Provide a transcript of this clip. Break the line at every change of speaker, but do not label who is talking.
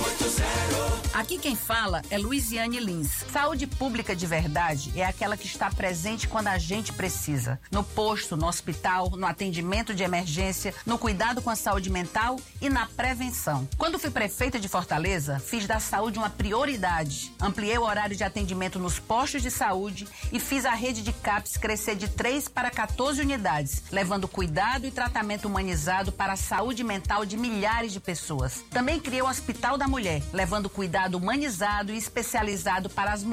Aqui quem fala é Luiziane Lins. Saúde pública de verdade é aquela que está presente quando a gente precisa. No posto, no hospital, no atendimento de emergência, no cuidado com a saúde mental e na prevenção. Quando fui prefeita de Fortaleza, fiz da saúde uma prioridade. Ampliei o horário de atendimento nos postos de saúde e fiz a rede de CAPS crescer de 3 para 14 unidades, levando cuidado e tratamento humanizado para a saúde mental de milhares de pessoas. Também criei o Hospital da Mulher, levando cuidado humanizado e especializado para as mulheres